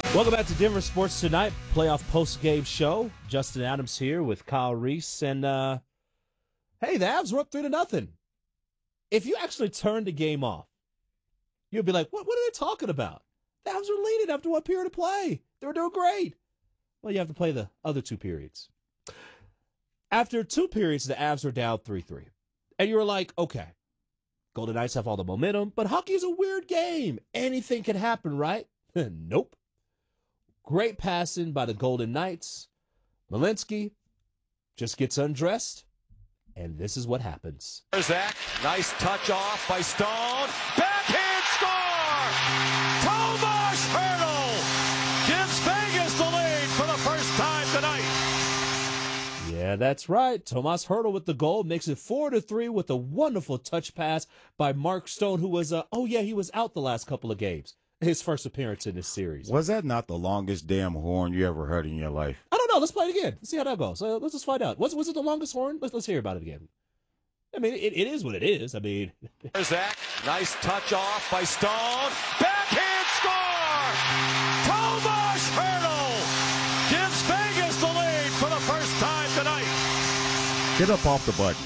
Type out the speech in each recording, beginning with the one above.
Welcome back to Denver Sports Tonight, playoff post-game show. Justin Adams here with Kyle Reese. And, hey, the Avs were up 3-0. If you actually turned the game off, you'd be like, what are they talking about? The Avs are leading after one period of play. They were doing great. Well, you have to play the other two periods. After two periods, the Avs were down 3-3. And you were like, okay, Golden Knights have all the momentum, but hockey is a weird game. Anything can happen, right? Nope. Great passing by the Golden Knights. Malinsky just gets undressed, and this is what happens. Zach, nice touch off by Stone. Backhand score! Tomas Hertl gives Vegas the lead for the first time tonight. Yeah, that's right. Tomas Hertl with the goal makes it 4-3 with a wonderful touch pass by Mark Stone, who was, he was out the last couple of games. His first appearance in this series. Was that not the longest damn horn you ever heard in your life? I don't know. Let's play it again. Let's see how that goes. Let's just find out. Was it the longest horn? Let's hear about it again. I mean, it is what it is. I mean, Zach, nice touch off by Stone. Backhand score! Tomas Hertl gives Vegas the lead for the first time tonight. Get up off the button.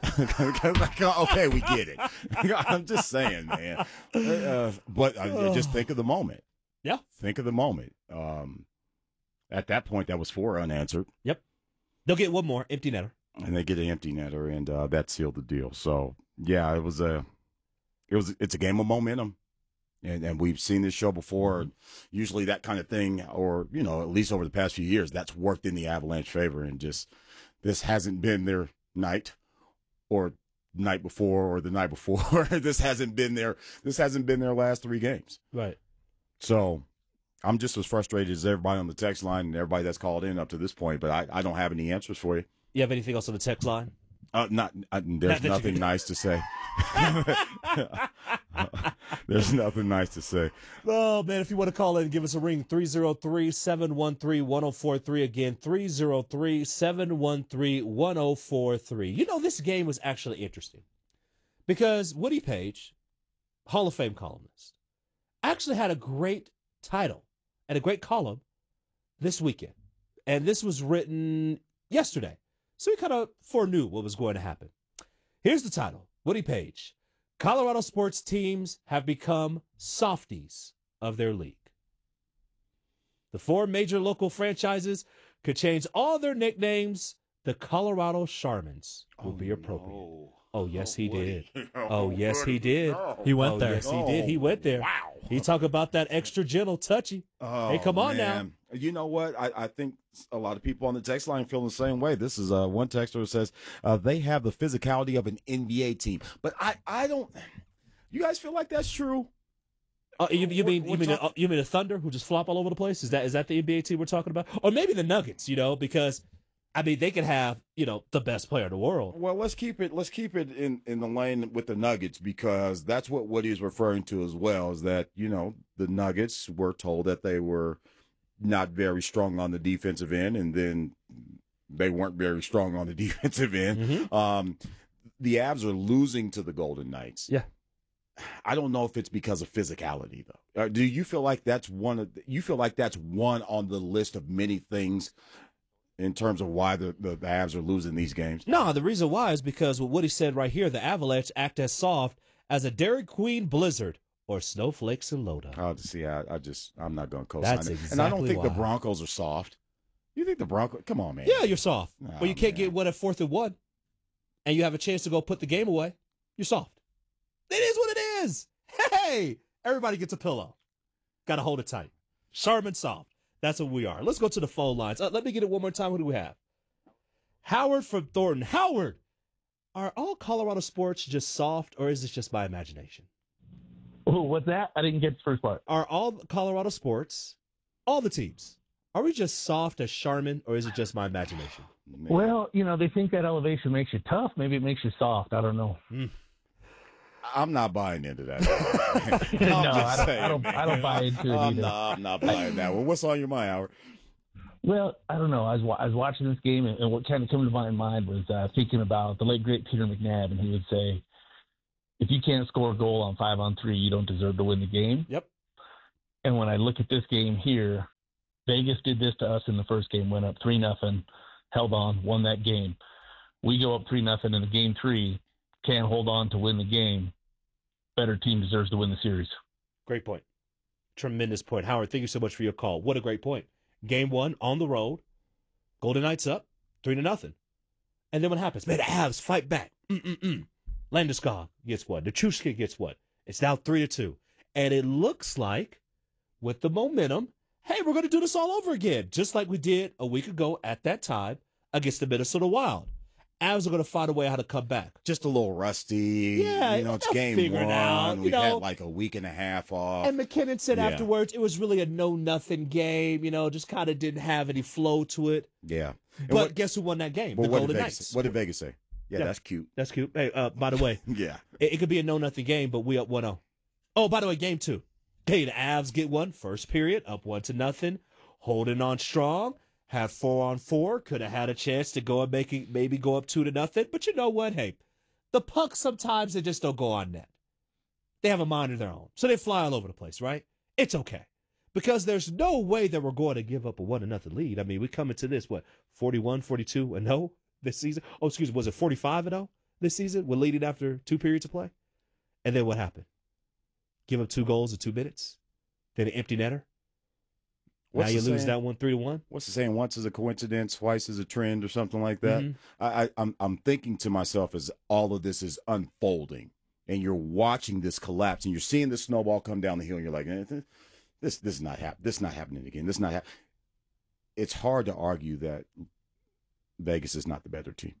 Okay, we get it. I'm just saying, man. But just think of the moment. Yeah. Think of the moment. At that point, that was 4 unanswered. Yep. They'll get one more empty netter. And they get an empty netter, and that sealed the deal. So, yeah, it's a game of momentum. And we've seen this show before. Usually that kind of thing, or, at least over the past few years, that's worked in the Avalanche favor. And just this hasn't been their night. Or night before, or the night before. This hasn't been their last 3 games. Right. So I'm just as frustrated as everybody on the text line and everybody that's called in up to this point. But I don't have any answers for you. You have anything else on the text line? There's nothing nice to say. There's nothing nice to say. Oh, man, if you want to call in, give us a ring, 303-713-1043. Again, 303-713-1043. This game was actually interesting because Woody Page, Hall of Fame columnist, actually had a great title and a great column this weekend. And this was written yesterday. So he kind of foreknew what was going to happen. Here's the title. Woody Page. Colorado sports teams have become softies of their league. The 4 major local franchises could change all their nicknames. The Colorado Sharmans will be appropriate. No. Oh, yes, he did. Oh, yes, he did. He went there. Yes, he did. He went there. Wow. He talked about that extra gentle touchy. Hey, come on now. You know what? I think a lot of people on the text line feel the same way. This is one texter who says they have the physicality of an NBA team. But I don't. You guys feel like that's true? You mean the Thunder who just flop all over the place? Is that the NBA team we're talking about? Or maybe the Nuggets, because they could have, the best player in the world. Well, let's keep it in the lane with the Nuggets, because that's what Woody's referring to as well, is that, the Nuggets were told that they were not very strong on the defensive end, and then they weren't very strong on the defensive end. Mm-hmm. The Avs are losing to the Golden Knights. Yeah. I don't know if it's because of physicality, though. Do you feel like that's one on the list of many things in terms of why the Avs are losing these games? No, the reason why is because what Woody said right here, the Avalanche act as soft as a Dairy Queen blizzard or snowflakes in Loda. Oh, see, I'm not going to co-sign That's it. exactly And I don't think why. the Broncos are soft. You think the Broncos? Come on, man. Yeah, you're soft. Oh, Well, you can't man. get one at 4th and 1, and you have a chance to go put the game away. You're soft. It is what it is. Hey, everybody gets a pillow. Got to hold it tight. Sharp and soft. That's what we are. Let's go to the phone lines. Let me get it one more time. Who do we have? Howard from Thornton. Howard, are all Colorado sports just soft, or is this just my imagination? Oh, what's that? I didn't get the first part. Are all Colorado sports, all the teams, are we just soft as Charmin, or is it just my imagination? Man. Well, they think that elevation makes you tough. Maybe it makes you soft. I don't know. I'm not buying into that. No, I I don't buy into it either. I'm not buying that one. What's on your mind, Howard? Well, I don't know. I was watching this game, and what kind of came to my mind was thinking about the late, great Peter McNabb, and he would say, if you can't score a goal on 5-on-3, you don't deserve to win the game. Yep. And when I look at this game here, Vegas did this to us in the first game, went up 3-0, held on, won that game. We go up 3-0 in the game 3, can't hold on to win the game. Better team deserves to win the series. Great point. Tremendous point. Howard, thank you so much for your call. What a great point. Game 1 on the road. Golden Knights up 3-0. And then what happens? Man, the Avs fight back. Landeskog gets what? Nichushkin gets what? It's now 3-2. And it looks like with the momentum, hey, we're going to do this all over again, just like we did a week ago at that time against the Minnesota Wild. Avs are going to find a way how to come back. Just a little rusty. Yeah, it's game 1. Out, We've had like a week and a half off. And McKinnon said afterwards it was really a no-nothing game, just kind of didn't have any flow to it. Yeah. But guess who won that game? The Golden Knights. What did Vegas say? Yeah, that's cute. That's cute. Hey, by the way, yeah, it could be a no-nothing game, but we up 1-0. Oh, by the way, game 2. Hey, the Avs get one. First period, up 1-0, holding on strong. Had 4-on-4, could have had a chance to go and maybe go up 2-0. But you know what? Hey, the pucks sometimes they just don't go on net. They have a mind of their own, so they fly all over the place, right? It's okay because there's no way that we're going to give up a 1-0 lead. I mean, we come into this 41, 42-0 this season. Oh, excuse me, was it 45-0 this season? We're leading after 2 periods of play, and then what happened? Give up 2 goals in 2 minutes, then an empty netter. Now you lose that one 3-1. What's the saying? Once is a coincidence, twice is a trend, or something like that. Mm-hmm. I'm thinking to myself as all of this is unfolding, and you're watching this collapse, and you're seeing the snowball come down the hill, and you're like, this is not happening. This is not happening again. This is not happening. It's hard to argue that Vegas is not the better team.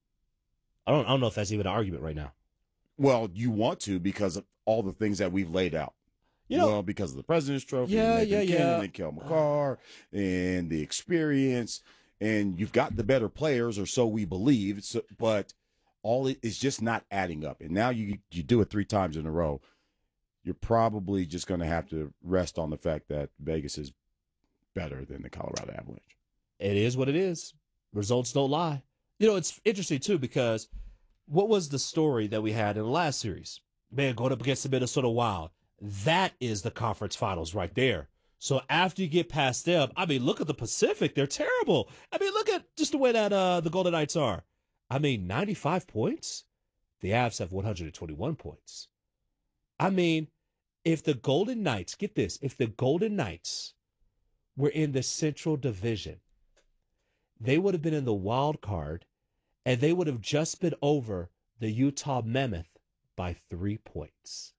I don't know if that's even an argument right now. Well, you want to because of all the things that we've laid out. Because of the President's Trophy, and Kel McCarr, and the experience, and you've got the better players, or so we believe. But all it is just not adding up. And now you do it 3 times in a row. You're probably just going to have to rest on the fact that Vegas is better than the Colorado Avalanche. It is what it is. Results don't lie. It's interesting too because what was the story that we had in the last series? Man, going up against the Minnesota Wild. That is the conference finals right there. So after you get past them, I mean, look at the Pacific. They're terrible. I mean, look at just the way that the Golden Knights are. I mean, 95 points. The Avs have 121 points. I mean, if the Golden Knights, get this, if the Golden Knights were in the Central Division, they would have been in the wild card, and they would have just been over the Utah Mammoth by 3 points.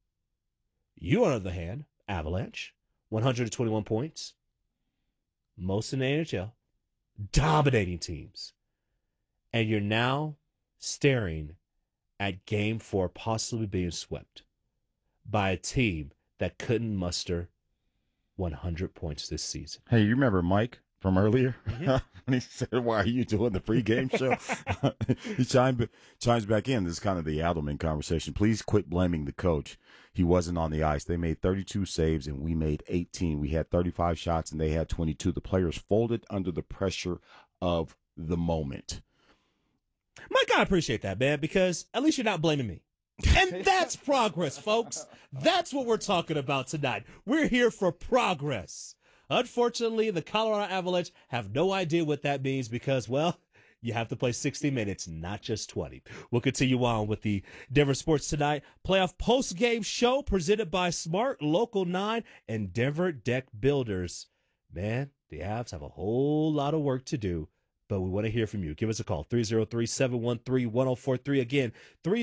You, on the other hand, Avalanche, 121 points, most in the NHL, dominating teams. And you're now staring at Game 4 possibly being swept by a team that couldn't muster 100 points this season. Hey, you remember Mike from earlier? Mm-hmm. When he said, "Why are you doing the pregame show?" He chimes back in. This is kind of the Adelman conversation. Please quit blaming the coach. He wasn't on the ice. They made 32 saves, and we made 18. We had 35 shots, and they had 22. The players folded under the pressure of the moment. Mike, I appreciate that, man, because at least you're not blaming me. And that's progress, folks. That's what we're talking about tonight. We're here for progress. Unfortunately, the Colorado Avalanche have no idea what that means because, well, you have to play 60 minutes, not just 20. We'll continue on with the Denver Sports Tonight playoff post-game show presented by Smart, Local 9, and Denver Deck Builders. Man, the Avs have a whole lot of work to do, but we want to hear from you. Give us a call, 303-713-1043. Again,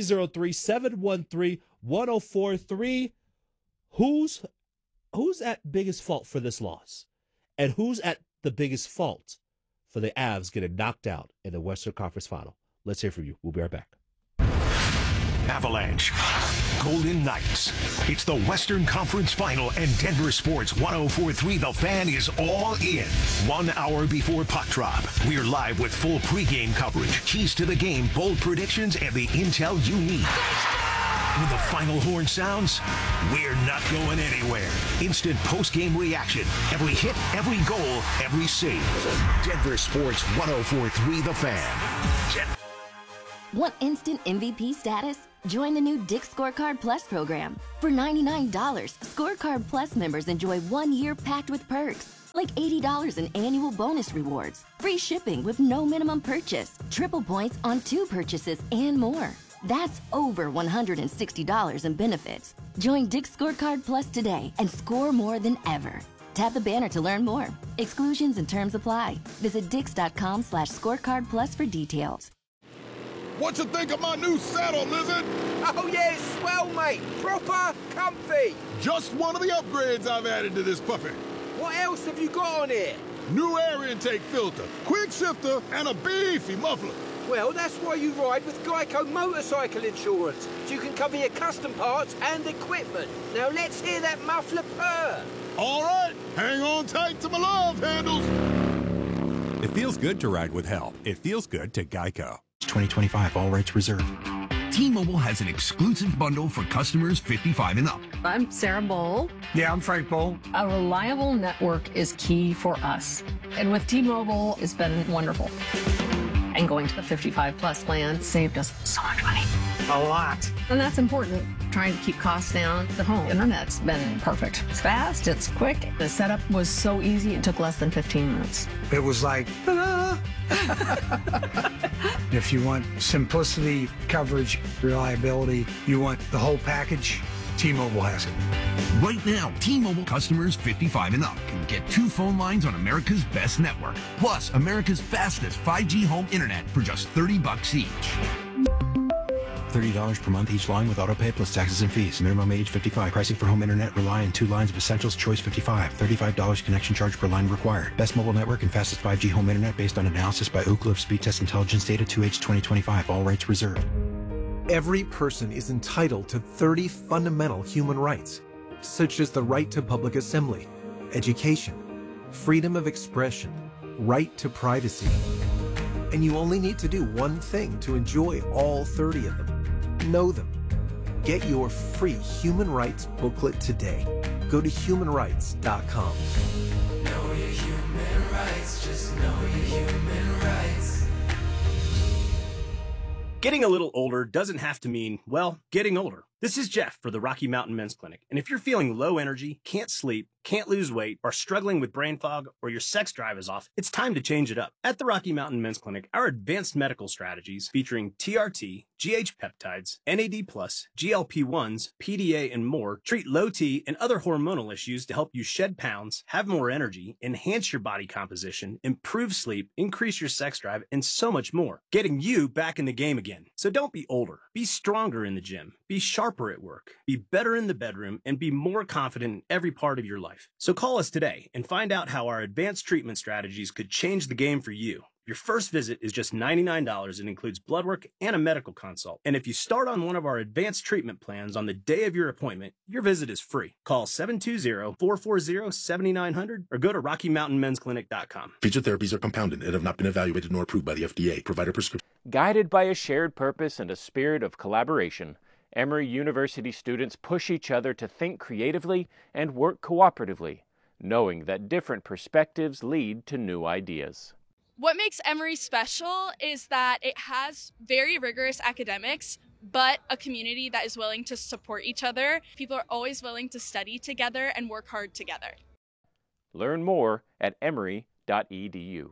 303-713-1043. Who's at biggest fault for this loss? And who's at the biggest fault for the Avs getting knocked out in the Western Conference Final? Let's hear from you. We'll be right back. Avalanche, Golden Knights. It's the Western Conference Final, and Denver Sports 104.3 The Fan is all in. 1 hour before puck drop, we're live with full pregame coverage, keys to the game, bold predictions, and the intel you need. When the final horn sounds, we're not going anywhere. Instant post-game reaction. Every hit, every goal, every save. Denver Sports 104.3 The Fan. Want instant MVP status? Join the new Dick's Scorecard Plus program. For $99, Scorecard Plus members enjoy 1 year packed with perks, like $80 in annual bonus rewards, free shipping with no minimum purchase, triple points on 2 purchases, and more. That's over $160 in benefits. Join Dick's Scorecard Plus today and score more than ever. Tap the banner to learn more. Exclusions and terms apply. Visit dix.com/scorecardplus for details. What you think of my new saddle, Lizard? Oh yeah, it's swell, mate. Proper comfy. Just one of the upgrades I've added to this puppy. What else have you got on here? New air intake filter, quick shifter, and a beefy muffler. Well, that's why you ride with Geico Motorcycle Insurance, so you can cover your custom parts and equipment. Now let's hear that muffler purr. All right, hang on tight to my love handles. It feels good to ride with help. It feels good to Geico. 2025, all rights reserved. T-Mobile has an exclusive bundle for customers 55 and up. I'm Sarah Bowl. Yeah, I'm Frank Bowl. A reliable network is key for us. And with T-Mobile, it's been wonderful. And going to the 55 plus plan saved us so much money. A lot. And that's important. Trying to keep costs down. The home internet's been perfect. It's fast, it's quick. The setup was so easy, it took less than 15 minutes. It was like, ta-da! If you want simplicity, coverage, reliability, you want the whole package, T-Mobile has it. Right now, T-Mobile customers 55 and up can get 2 phone lines on America's best network, plus America's fastest 5G home internet for just $30 each. $30 per month each line with autopay plus taxes and fees. Minimum age 55. Pricing for home internet rely on 2 lines of essentials. Choice 55. $35 connection charge per line required. Best mobile network and fastest 5G home internet based on analysis by Ookla of Speed Test Intelligence Data 2H 2025. All rights reserved. Every person is entitled to 30 fundamental human rights, such as the right to public assembly, education, freedom of expression, right to privacy. And you only need to do one thing to enjoy all 30 of them. Know them. Get your free human rights booklet today. Go to humanrights.com. Know your human rights, just know your human rights. Getting a little older doesn't have to mean, well, getting older. This is Jeff for the Rocky Mountain Men's Clinic. And if you're feeling low energy, can't sleep, can't lose weight, are struggling with brain fog, or your sex drive is off, it's time to change it up. At the Rocky Mountain Men's Clinic, our advanced medical strategies featuring TRT, GH peptides, NAD+, GLP-1s, PDA, and more treat low T and other hormonal issues to help you shed pounds, have more energy, enhance your body composition, improve sleep, increase your sex drive, and so much more. Getting you back in the game again. So don't be older. Be stronger in the gym. Be sharper at work. Be better in the bedroom, and be more confident in every part of your life. So call us today and find out how our advanced treatment strategies could change the game for you. Your first visit is just $99 and includes blood work and a medical consult. And if you start on one of our advanced treatment plans on the day of your appointment, your visit is free. Call 720-440-7900 or go to RockyMountainMen'sClinic.com. Featured therapies are compounded and have not been evaluated nor approved by the FDA. Provide a prescription. Guided by a shared purpose and a spirit of collaboration, Emory University students push each other to think creatively and work cooperatively, knowing that different perspectives lead to new ideas. What makes Emory special is that it has very rigorous academics, but a community that is willing to support each other. People are always willing to study together and work hard together. Learn more at emory.edu.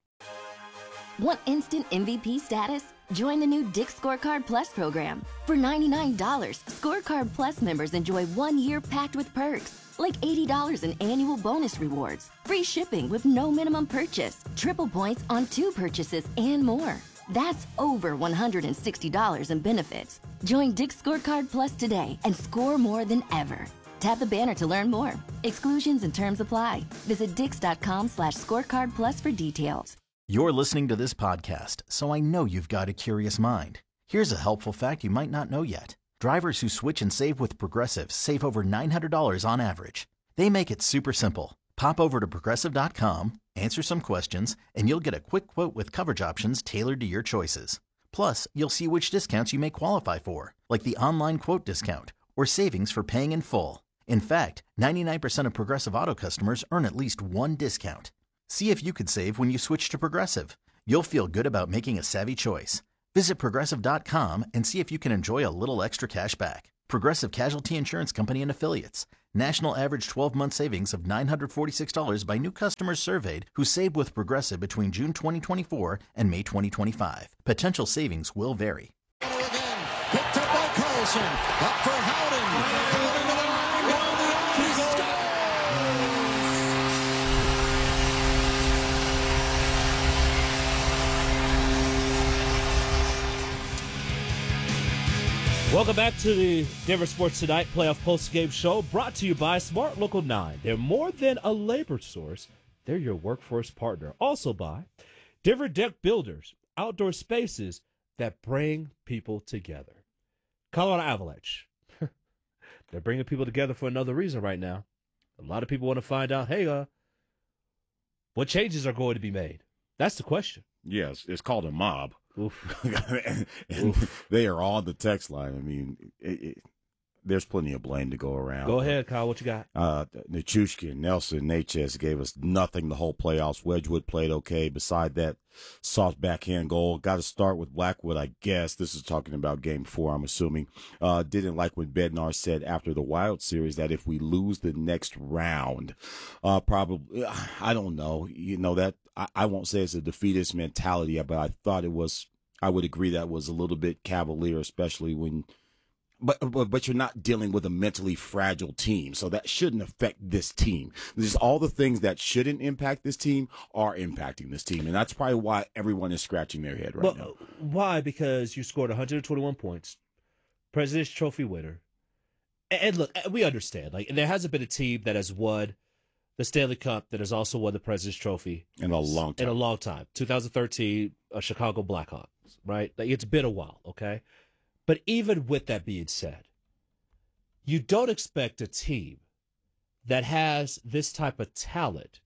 Want instant MVP status? Join the new Dick's Scorecard Plus program. For $99, Scorecard Plus members enjoy 1 year packed with perks, like $80 in annual bonus rewards, free shipping with no minimum purchase, triple points on 2 purchases, and more. That's over $160 in benefits. Join Dick's Scorecard Plus today and score more than ever. Tap the banner to learn more. Exclusions and terms apply. Visit dix.com/scorecardplus for details. You're listening to this podcast, so I know you've got a curious mind. Here's a helpful fact you might not know yet. Drivers who switch and save with Progressive save over $900 on average. They make it super simple. Pop over to Progressive.com, answer some questions, and you'll get a quick quote with coverage options tailored to your choices. Plus, you'll see which discounts you may qualify for, like the online quote discount or savings for paying in full. In fact, 99% of Progressive Auto customers earn at least one discount. See if you could save when you switch to Progressive. You'll feel good about making a savvy choice. Visit Progressive.com and see if you can enjoy a little extra cash back. Progressive Casualty Insurance Company and Affiliates. National average 12-month savings of $946 by new customers surveyed who saved with Progressive between June 2024 and May 2025. Potential savings will vary. Picked up by Carlson. Up for Howden. Going to the line. Down the arm. He scores! Welcome back to the Denver Sports Tonight playoff post-game show, brought to you by Smart Local 9. They're more than a labor source. They're your workforce partner. Also by Denver Deck Builders, outdoor spaces that bring people together. Colorado Avalanche. They're bringing people together for another reason right now. A lot of people want to find out, hey, what changes are going to be made? That's the question. Yes, it's called a mob. Oof. and Oof. They are on the text line. I mean, there's plenty of blame to go around. Go ahead, Kyle. What you got? Nichushkin, Nelson, Natchez gave us nothing the whole playoffs. Wedgwood played okay. Beside that, soft backhand goal. Got to start with Blackwood, I guess. This is talking about game 4, I'm assuming. Didn't like what Bednar said after the Wild series that if we lose the next round, probably, I don't know. You know, that I won't say it's a defeatist mentality, but I thought it was, I would agree that was a little bit cavalier, especially when, but you're not dealing with a mentally fragile team, so that shouldn't affect this team. There's all the things that shouldn't impact this team are impacting this team, and that's probably why everyone is scratching their head right now. Why? Because you scored 121 points, President's Trophy winner, and look, we understand. Like, there hasn't been a team that has won the Stanley Cup that has also won the President's Trophy in a long time. 2013, Chicago Blackhawks, right? Like, it's been a while, okay? But even with that being said, you don't expect a team that has this type of talent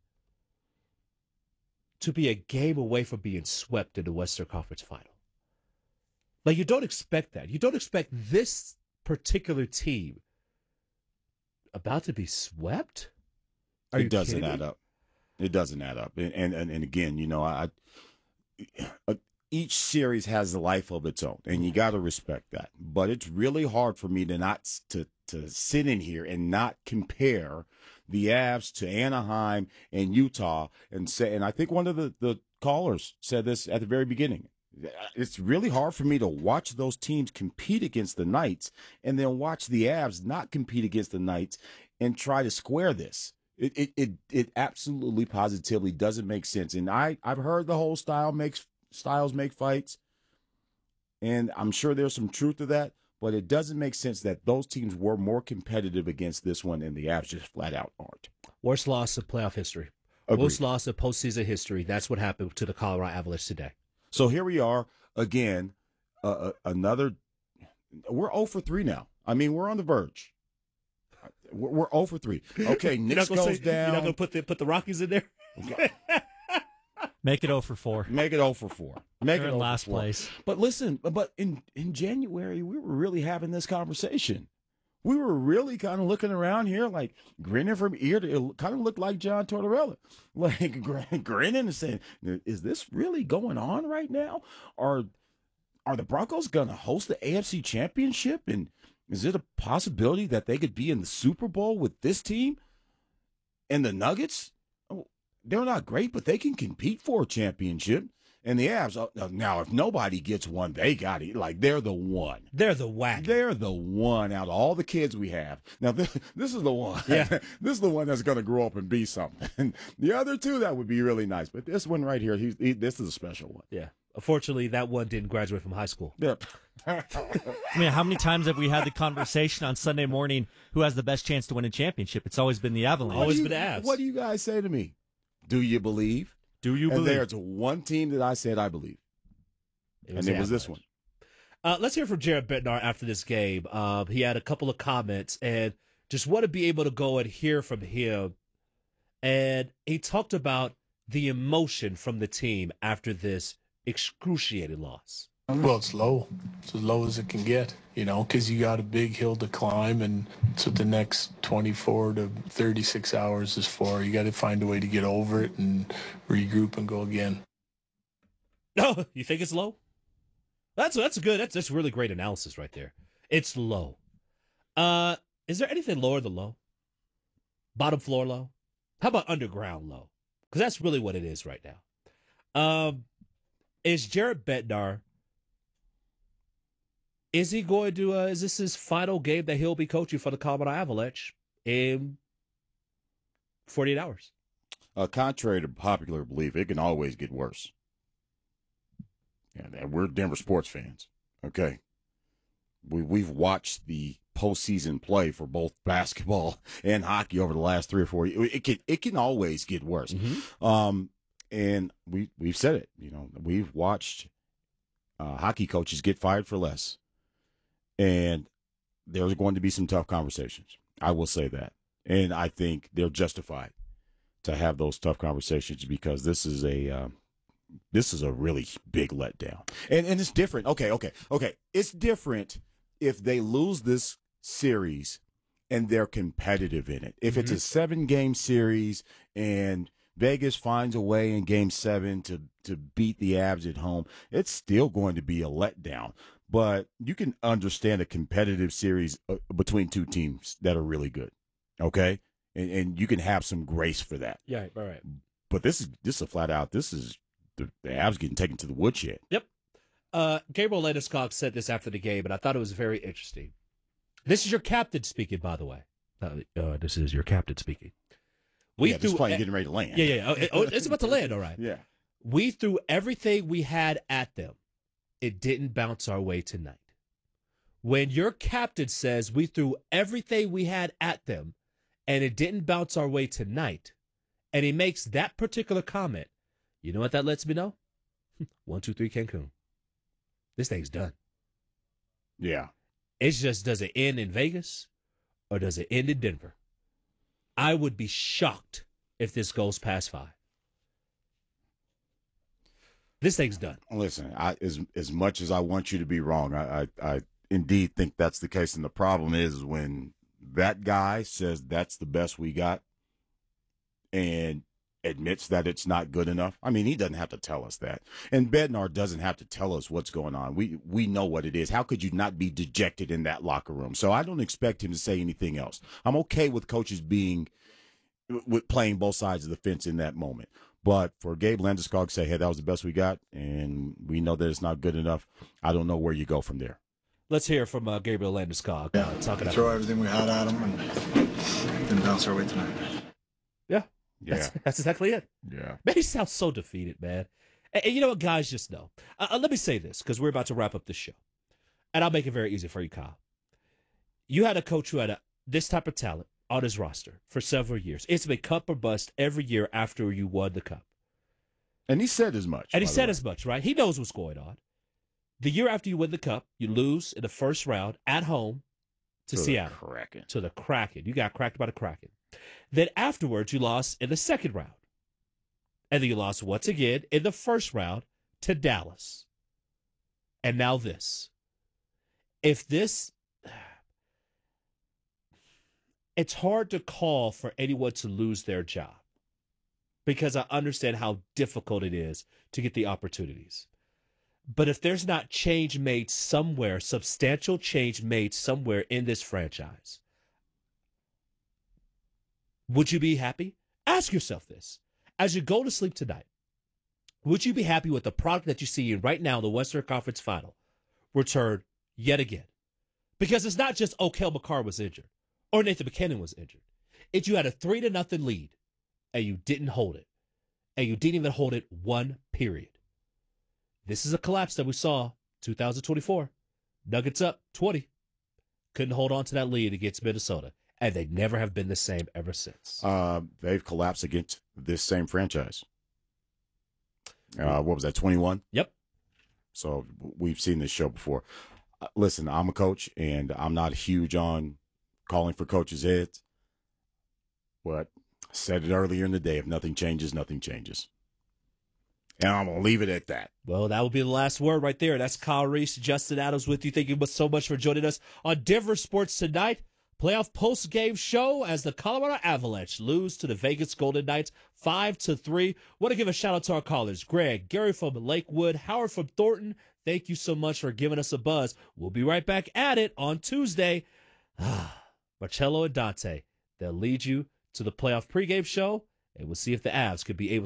to be a game away from being swept in the Western Conference Final. Like, you don't expect that. You don't expect this particular team about to be swept? It doesn't add up. It doesn't add up. And again, you know, each series has a life of its own, and you got to respect that. But it's really hard for me to sit in here and not compare the Avs to Anaheim and Utah and say. And I think one of the callers said this at the very beginning. It's really hard for me to watch those teams compete against the Knights and then watch the Avs not compete against the Knights and try to square this. It absolutely positively doesn't make sense. And I've heard the whole styles make fights, and I'm sure there's some truth to that, but it doesn't make sense that those teams were more competitive against this one and the Avs just flat out aren't. Worst loss of playoff history. Agreed. Worst loss of postseason history. That's what happened to the Colorado Avalanche today. So here we are again, we're 0 for 3 now. I mean, we're on the verge. We're 0 for 3. Okay, Knicks goes down. You're not going to put the Rockies in there? Make it 0 for 4. Make it 0 for 4. Make They're it in last place. But listen, but in January, we were really having this conversation. We were really kind of looking around here, like grinning from ear to ear. It kind of looked like John Tortorella, like grinning and saying, "Is this really going on right now? Are the Broncos going to host the AFC Championship? And is it a possibility that they could be in the Super Bowl with this team? And the Nuggets, they're not great, but they can compete for a championship. And the Avs, now, if nobody gets one, they got it. Like, they're the one. They're the wagon. They're the one out of all the kids we have. Now, this is the one. Yeah. This is the one that's going to grow up and be something. And the other two, that would be really nice. But this one right here, this is a special one. Yeah. Unfortunately, that one didn't graduate from high school. Yep. I mean, how many times have we had the conversation on Sunday morning who has the best chance to win a championship? It's always been the Avalanche. Always been the Avs. What do you guys say to me? Do you believe? Do you and believe? There's one team that I said I believe. It was this one. Let's hear from Jared Bednar after this game. He had a couple of comments and just want to be able to go and hear from him. And he talked about the emotion from the team after this excruciating loss. Well, it's low. It's as low as it can get, because you got a big hill to climb, and that's what the next 24 to 36 hours is for. You got to find a way to get over it and regroup and go again. No, you think it's low? That's good. That's really great analysis right there. It's low. Is there anything lower than low? Bottom floor low? How about underground low? Because that's really what it is right now. Is Jared Bednar, is he going to, is this his final game that he'll be coaching for the Colorado Avalanche in 48 hours? Contrary to popular belief, it can always get worse. And we're Denver sports fans, okay? We've watched the postseason play for both basketball and hockey over the last 3 or 4 years. It can always get worse. Mm-hmm. And we've said it. We've watched hockey coaches get fired for less, and there's going to be some tough conversations. I will say that, and I think they're justified to have those tough conversations because this is a really big letdown, and it's different. Okay. It's different if they lose this series and they're competitive in it. If it's a 7-game series and Vegas finds a way in Game 7 to beat the Avs at home, it's still going to be a letdown. But you can understand a competitive series between two teams that are really good, okay? And you can have some grace for that. Yeah, right. But this is a flat out. This is the Avs getting taken to the woodshed. Yep. Gabriel Landeskog said this after the game, and I thought it was very interesting. This is your captain speaking, by the way. This is your captain speaking. This plane getting ready to land. Yeah. It's about to land, all right. Yeah. We threw everything we had at them. It didn't bounce our way tonight. When your captain says we threw everything we had at them and it didn't bounce our way tonight, and he makes that particular comment, you know what that lets me know? 1, 2, 3 Cancun. This thing's done. Yeah. It's just, does it end in Vegas or does it end in Denver? I would be shocked if this goes past 5. This thing's done. Listen, as much as I want you to be wrong, I indeed think that's the case. And the problem is when that guy says that's the best we got and admits that it's not good enough. I mean, he doesn't have to tell us that. And Bednar doesn't have to tell us what's going on. We know what it is. How could you not be dejected in that locker room? So I don't expect him to say anything else. I'm okay with coaches playing both sides of the fence in that moment. But for Gabe Landeskog to say, hey, that was the best we got, and we know that it's not good enough, I don't know where you go from there. Let's hear from Gabriel Landeskog. Talking throw everything we had at him and then bounce our way tonight. Yeah. That's exactly it. Yeah. Man, he sounds so defeated, man. And you know what, guys, just know. Let me say this, because we're about to wrap up this show. And I'll make it very easy for you, Kyle. You had a coach who had this type of talent on his roster for several years. It's been cup or bust every year after you won the cup. And he said as much. And he said as much, right? He knows what's going on. The year after you win the cup, you lose in the first round at home to Seattle. To the Kraken. You got cracked by the Kraken. Then afterwards, you lost in the second round. And then you lost once again in the first round to Dallas. And now this. It's hard to call for anyone to lose their job because I understand how difficult it is to get the opportunities. But if there's not change made somewhere, substantial change made somewhere in this franchise, would you be happy? Ask yourself this. As you go to sleep tonight, would you be happy with the product that you see right now in the Western Conference Final return yet again? Because it's not just Cale Makar was injured or Nathan McKinnon was injured. If you had a 3-0 lead and you didn't hold it, and you didn't even hold it one period. This is a collapse that we saw 2024. Nuggets up 20. Couldn't hold on to that lead against Minnesota. And they never have been the same ever since. They've collapsed against this same franchise. What was that, 21? Yep. So we've seen this show before. Listen, I'm a coach, and I'm not huge on calling for coaches' heads. But I said it earlier in the day, if nothing changes, nothing changes. And I'm going to leave it at that. Well, that will be the last word right there. That's Kyle Reese, Justin Adams with you. Thank you so much for joining us on Denver Sports Tonight. playoff post-game show as the Colorado Avalanche lose to the Vegas Golden Knights 5-3. Want to give a shout-out to our callers, Greg, Gary from Lakewood, Howard from Thornton. Thank you so much for giving us a buzz. We'll be right back at it on Tuesday. Marcello and Dante, they'll lead you to the playoff pregame show, and we'll see if the Avs could be able